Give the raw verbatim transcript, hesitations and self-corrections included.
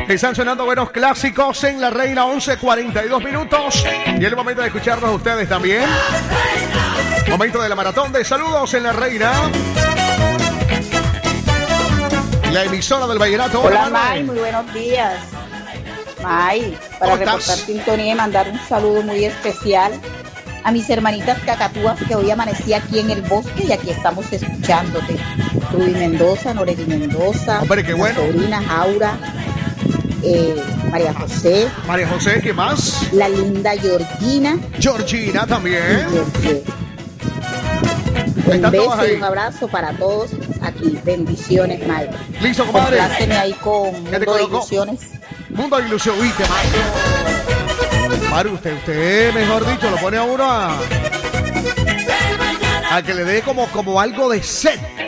Están sonando buenos clásicos en La Reina, once cuarenta y dos minutos. Y es el momento de escucharnos a ustedes también. Momento de la maratón de saludos en La Reina. La emisora del vallenato. Hola, Hola May, muy buenos días. May, para reportar sintonía y mandar un saludo muy especial a mis hermanitas cacatúas que hoy amanecí aquí en el bosque y aquí estamos escuchándote. Ruby Mendoza, Noreli Mendoza, Hombre, qué bueno. Sobrina Aura, eh, María José. María José, ¿qué más? La linda Georgina. Georgina también. Un beso y un abrazo para todos aquí. Bendiciones, May. Listo, compadre. Compláceme ahí con Mundo de Ilusiones. Mundo de Ilusión, ¿viste, Mario? Mario, usted, usted, mejor dicho, lo pone a uno a... a que le dé como, como algo de sed.